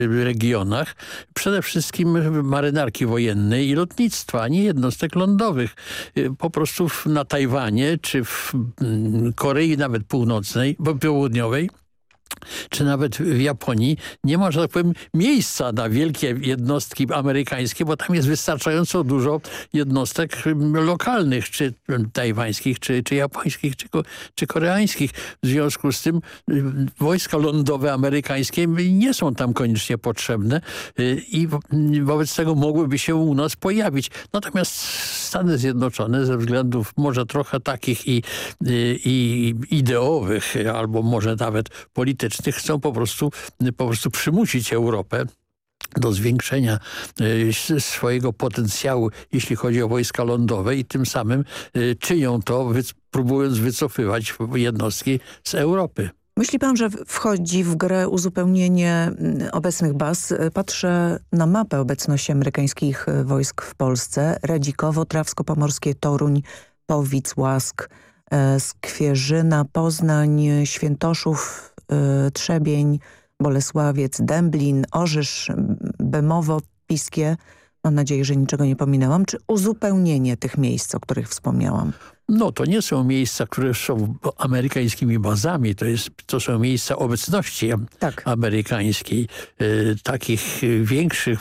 regionach, przede wszystkim marynarki wojennej i lotnictwa, a nie jednostek lądowych. Po prostu na Tajwanie czy w Korei nawet północnej, południowej, czy nawet w Japonii nie ma, że tak powiem, miejsca na wielkie jednostki amerykańskie, bo tam jest wystarczająco dużo jednostek lokalnych, czy tajwańskich, czy japońskich, czy koreańskich. W związku z tym wojska lądowe amerykańskie nie są tam koniecznie potrzebne i wobec tego mogłyby się u nas pojawić. Natomiast Stany Zjednoczone ze względów może trochę takich i ideowych, albo może nawet politycznych, chcą po prostu przymusić Europę do zwiększenia swojego potencjału, jeśli chodzi o wojska lądowe i tym samym czynią to, próbując wycofywać jednostki z Europy. Myśli pan, że wchodzi w grę uzupełnienie obecnych baz? Patrzę na mapę obecności amerykańskich wojsk w Polsce. Radzikowo, Trawsko-Pomorskie, Toruń, Powic, Łask, Skwierzyna, Poznań, Świętoszów, Trzebień, Bolesławiec, Dęblin, Orzysz, Bemowo, Piskie. Mam nadzieję, że niczego nie pominęłam. Czy uzupełnienie tych miejsc, o których wspomniałam? No to nie są miejsca, które są amerykańskimi bazami. To są miejsca obecności amerykańskiej. Takich większych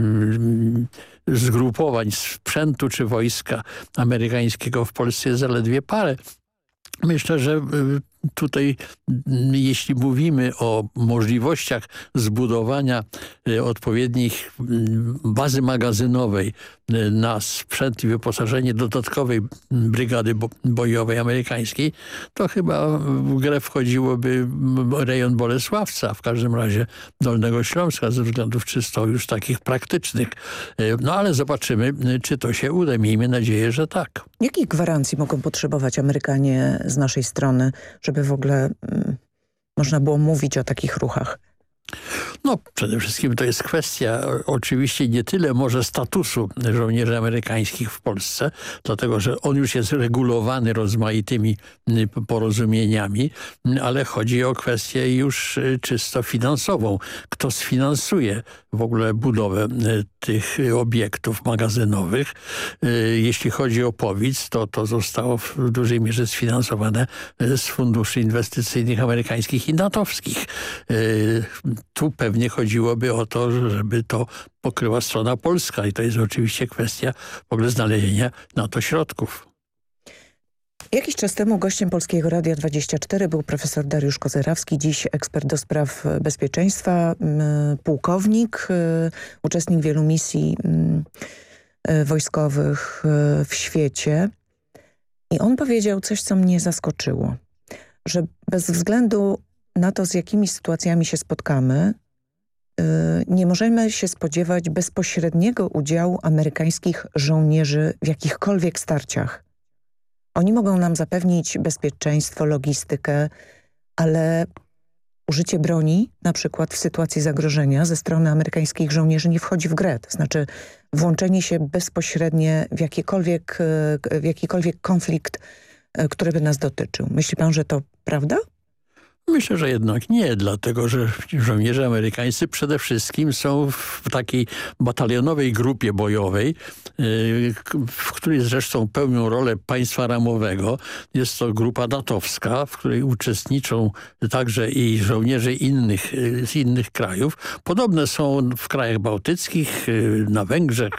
zgrupowań sprzętu czy wojska amerykańskiego w Polsce jest zaledwie parę. Myślę, że tutaj, jeśli mówimy o możliwościach zbudowania odpowiednich bazy magazynowej na sprzęt i wyposażenie dodatkowej brygady bojowej amerykańskiej, to chyba w grę wchodziłoby rejon Bolesławca, w każdym razie Dolnego Śląska, ze względów czysto już takich praktycznych. No ale zobaczymy, czy to się uda. Miejmy nadzieję, że tak. Jakich gwarancji mogą potrzebować Amerykanie z naszej strony, żeby w ogóle można było mówić o takich ruchach? No przede wszystkim to jest kwestia oczywiście nie tyle może statusu żołnierzy amerykańskich w Polsce, dlatego że on już jest regulowany rozmaitymi porozumieniami, ale chodzi o kwestię już czysto finansową. Kto sfinansuje w ogóle budowę tych obiektów magazynowych? Jeśli chodzi o Powic, to zostało w dużej mierze sfinansowane z funduszy inwestycyjnych amerykańskich i natowskich. Tu pewnie chodziłoby o to, żeby to pokryła strona polska i to jest oczywiście kwestia w ogóle znalezienia na to środków. Jakiś czas temu gościem Polskiego Radia 24 był profesor Dariusz Kozerawski, dziś ekspert do spraw bezpieczeństwa, pułkownik, uczestnik wielu misji wojskowych w świecie. I on powiedział coś, co mnie zaskoczyło, że bez względu na to, z jakimi sytuacjami się spotkamy, nie możemy się spodziewać bezpośredniego udziału amerykańskich żołnierzy w jakichkolwiek starciach. Oni mogą nam zapewnić bezpieczeństwo, logistykę, ale użycie broni, na przykład w sytuacji zagrożenia ze strony amerykańskich żołnierzy nie wchodzi w grę. To znaczy włączenie się bezpośrednie w jakikolwiek konflikt, który by nas dotyczył. Myśli pan, że to prawda? Myślę, że jednak nie, dlatego że żołnierze amerykańscy przede wszystkim są w takiej batalionowej grupie bojowej, w której zresztą pełnią rolę państwa ramowego. Jest to grupa natowska, w której uczestniczą także i żołnierze z innych krajów. Podobne są w krajach bałtyckich, na Węgrzech,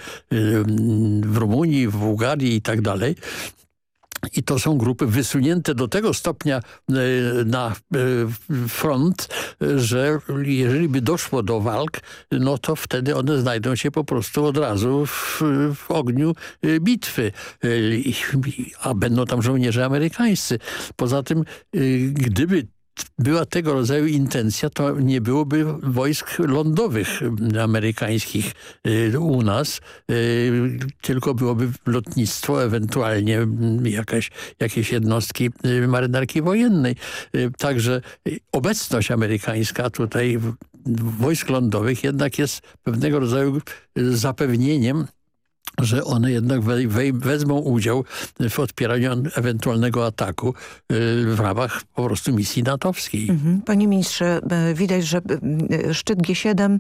w Rumunii, w Bułgarii i tak dalej. I to są grupy wysunięte do tego stopnia na front, że jeżeli by doszło do walk, no to wtedy one znajdą się po prostu od razu w ogniu bitwy. A będą tam żołnierze amerykańscy. Poza tym, gdyby była tego rodzaju intencja, to nie byłoby wojsk lądowych amerykańskich u nas, tylko byłoby lotnictwo, ewentualnie jakieś jednostki marynarki wojennej. Także obecność amerykańska tutaj wojsk lądowych jednak jest pewnego rodzaju zapewnieniem że one jednak wezmą udział w odpieraniu ewentualnego ataku w ramach po prostu misji natowskiej. Panie ministrze, widać, że szczyt G7